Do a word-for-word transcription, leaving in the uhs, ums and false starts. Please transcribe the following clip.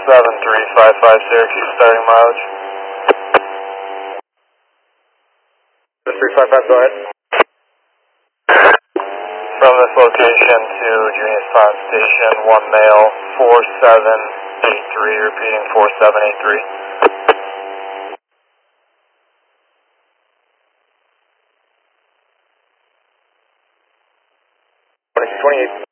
seven three five five Syracuse, starting mileage. seven three five five, go ahead. From this location to Junius Pond Station, one male, four seven eight three, repeating four seven eight three. twenty-eight.